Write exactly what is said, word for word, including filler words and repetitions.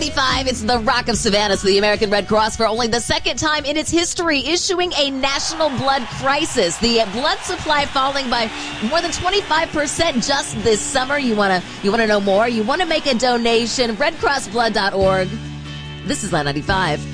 ninety-five, it's the Rock of Savannah. So the American Red Cross, for only the second time in its history, issuing a national blood crisis. The blood supply falling by more than twenty-five percent just this summer. You want to you want to know more? You want to make a donation? red cross blood dot org. This is Live ninety-five.